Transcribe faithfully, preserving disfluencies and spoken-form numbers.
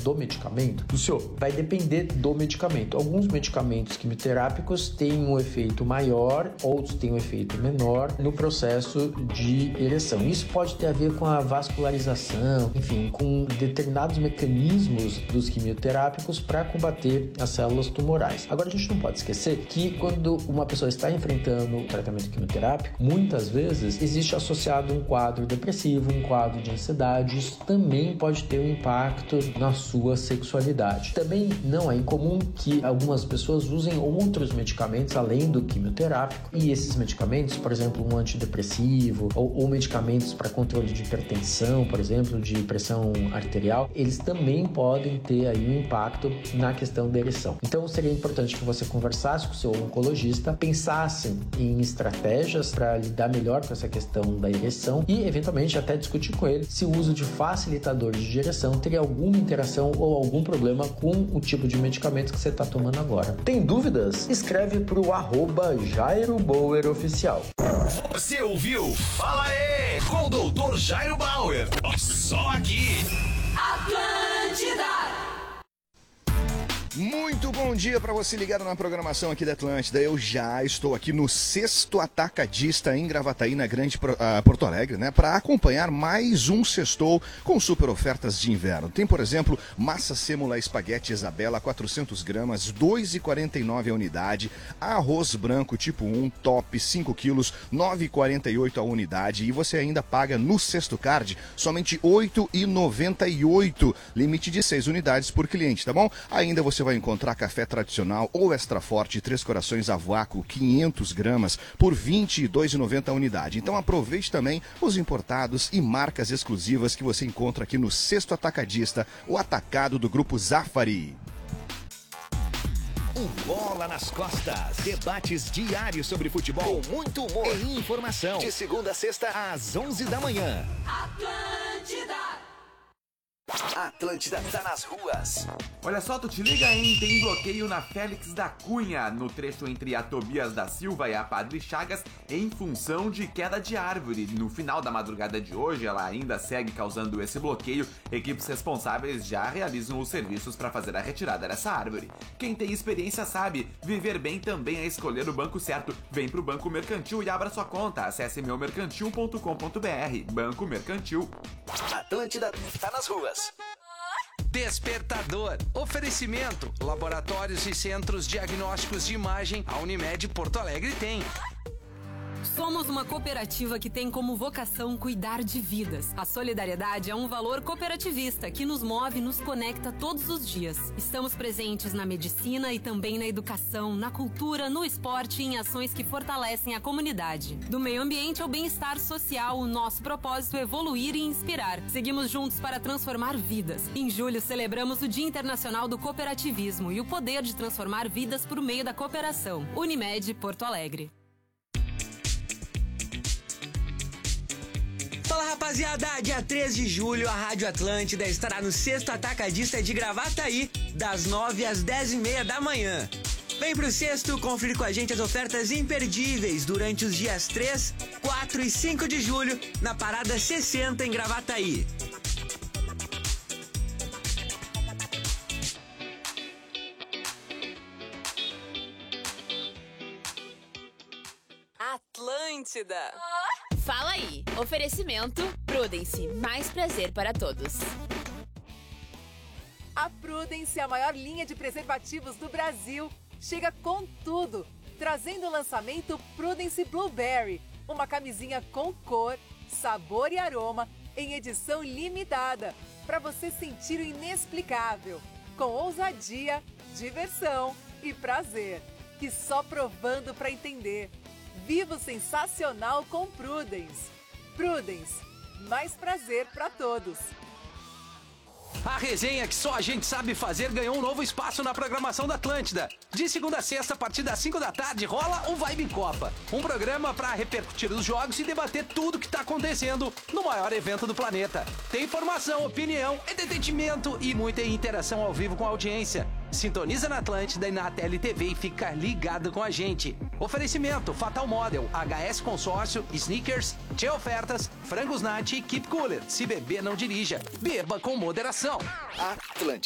do medicamento? Lucio, vai depender do medicamento. Alguns medicamentos quimioterápicos têm um efeito maior, outros têm um efeito menor no processo de ereção. Isso pode ter a ver com a vascularização, enfim, com determinados mecanismos dos quimioterápicos para combater as células tumorais. Agora, a gente não pode esquecer que quando uma pessoa está enfrentando o tratamento quimioterápico, muitas vezes existe associado um quadro depressivo, um quadro de ansiedade. Isso também pode ter um impacto na sua sexualidade. Também não é incomum que algumas pessoas usem outros medicamentos além do quimioterápico, e esses medicamentos, por exemplo, um antidepressivo ou, ou medicamentos para controle de hipertensão, por exemplo, de pressão arterial, eles também podem ter aí um impacto na questão da ereção. Então, seria importante que você conversasse com o seu oncologista, pensasse em estratégias para lidar melhor com essa questão da ereção e, eventualmente, até discutir com ele se o uso de facilitadores de ereção teria alguma interação ou algum problema com o tipo de medicamento que você está tomando agora. Tem dúvidas? Escreve para o arroba Jairo Bauer Oficial. Você ouviu? Fala aí, com o doutor Jairo Bauer. Só aqui. Atlântida. Muito bom dia para você ligado na programação aqui da Atlântida. Eu já estou aqui no Sexto Atacadista em Gravataí, na Grande uh, Porto Alegre, né, para acompanhar mais um sextou com super ofertas de inverno. Tem, por exemplo, massa sêmula espaguete Isabela, quatrocentas gramas, dois reais e quarenta e nove centavos a unidade. Arroz branco tipo um, top, cinco quilos, nove reais e quarenta e oito centavos a unidade. E você ainda paga no Sexto Card somente oito reais e noventa e oito centavos, limite de seis unidades por cliente, tá bom? Ainda você vai encontrar café tradicional ou extra forte Três Corações a vácuo, quinhentas gramas, por vinte e dois reais e noventa centavos a unidade. Então aproveite também os importados e marcas exclusivas que você encontra aqui no Sexto Atacadista, o atacado do Grupo Zafari. O Bola nas Costas. Debates diários sobre futebol com muito humor e informação. De segunda a sexta, às onze da manhã. Atlântida. Atlântida tá nas ruas. Olha só, tu te liga, hein? Tem bloqueio na Félix da Cunha, no trecho entre a Tobias da Silva e a Padre Chagas, em função de queda de árvore. No final da madrugada de hoje, ela ainda segue causando esse bloqueio. Equipes responsáveis já realizam os serviços para fazer a retirada dessa árvore. Quem tem experiência sabe, viver bem também é escolher o banco certo. Vem pro Banco Mercantil e abra sua conta. Acesse meu mercantil ponto com ponto b r. Banco Mercantil. Atlântida tá nas ruas. Despertador. Oferecimento. Laboratórios e centros diagnósticos de imagem. A Unimed Porto Alegre tem. Somos uma cooperativa que tem como vocação cuidar de vidas. A solidariedade é um valor cooperativista que nos move e nos conecta todos os dias. Estamos presentes na medicina e também na educação, na cultura, no esporte e em ações que fortalecem a comunidade. Do meio ambiente ao bem-estar social, o nosso propósito é evoluir e inspirar. Seguimos juntos para transformar vidas. Em julho, celebramos o Dia Internacional do Cooperativismo e o poder de transformar vidas por meio da cooperação. Unimed Porto Alegre. Fala, rapaziada, dia três de julho a Rádio Atlântida estará no Sexto Atacadista de Gravataí, das nove às dez e meia da manhã. Vem pro Sexto conferir com a gente as ofertas imperdíveis durante os dias três, quatro e cinco de julho na Parada sessenta em Gravataí. Atlântida. Fala aí. Oferecimento Prudence. Mais prazer para todos. A Prudence, a maior linha de preservativos do Brasil, chega com tudo, trazendo o lançamento Prudence Blueberry, uma camisinha com cor, sabor e aroma em edição limitada, para você sentir o inexplicável, com ousadia, diversão e prazer, que só provando para entender. Viva o sensacional com Prudence. Prudence, mais prazer para todos. A resenha que só a gente sabe fazer ganhou um novo espaço na programação da Atlântida. De segunda a sexta, a partir das cinco da tarde, rola o Vibe Copa. Um programa para repercutir os jogos e debater tudo que tá acontecendo no maior evento do planeta. Tem informação, opinião, entretenimento e muita interação ao vivo com a audiência. Sintoniza na Atlântida e na T L T V e fica ligado com a gente. Oferecimento Fatal Model, H S Consórcio, Sneakers, Tchê Ofertas, Frangos Nati e Keep Cooler. Se beber, não dirija. Beba com moderação. Atlântida.